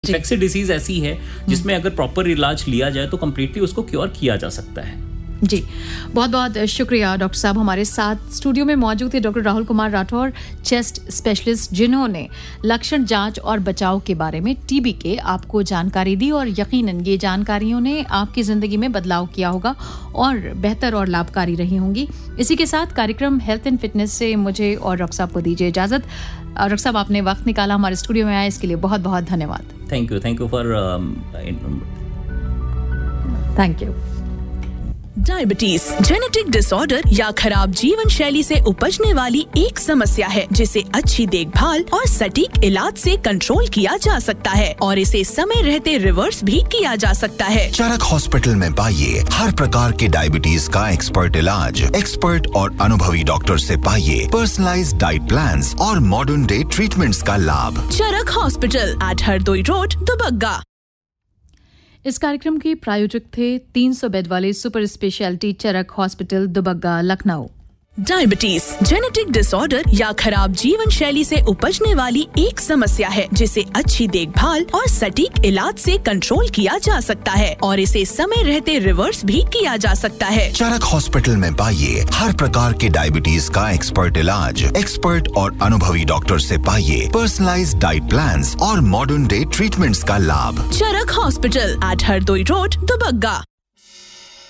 Infectious disease ऐसी है जिसमें अगर प्रॉपर इलाज लिया जाए तो कम्प्लीटली उसको क्योर किया जा सकता है। जी, बहुत बहुत शुक्रिया डॉक्टर साहब। हमारे साथ स्टूडियो में मौजूद थे doctor Rahul Kumar Rathore, chest specialist, जिन्होंने लक्षण जांच और बचाव के बारे में टीबी के आपको जानकारी दी और यकीनन ये जानकारियों ने आपकी ज़िंदगी में बदलाव किया होगा और बेहतर और लाभकारी रही होंगी। इसी के साथ कार्यक्रम हेल्थ एंड फिटनेस से मुझे और डॉक्टर साहब को दीजिए इजाज़त। डॉक्टर साहब, आपने वक्त निकाला हमारे स्टूडियो में आए, इसके लिए बहुत बहुत धन्यवाद। Thank you for thank you. Diabetes genetic disorder या खराब जीवन शैली से उपजने वाली एक समस्या है जिसे अच्छी देखभाल और सटीक इलाज से कंट्रोल किया जा सकता है और इसे समय रहते रिवर्स भी किया जा सकता है। चरक हॉस्पिटल में पाइए हर प्रकार के डायबिटीज का एक्सपर्ट इलाज, एक्सपर्ट और अनुभवी डॉक्टर से पाइए पर्सनलाइज्ड डाइट प्लान्स और मॉडर्न डे ट्रीटमेंट्स का लाभ। चरक hospital eight Hardoi road, Dubagga. इस कार्यक्रम के प्रायोजक थे 300 बेड वाले सुपर स्पेशलिटी चरक hospital, Dubagga, Lucknow. Diabetes genetic disorder या खराब जीवन शैली से उपजने वाली एक समस्या है जिसे अच्छी देखभाल और सटीक इलाज से कंट्रोल किया जा सकता है और इसे समय रहते रिवर्स भी किया जा सकता है। चरक हॉस्पिटल में पाइए हर प्रकार के डायबिटीज का एक्सपर्ट इलाज, एक्सपर्ट और अनुभवी डॉक्टर से पाइए पर्सनलाइज्ड डाइट प्लान्स और मॉडर्न डे ट्रीटमेंट्स का लाभ। चरक hospital eight Hardoi road, Dubagga.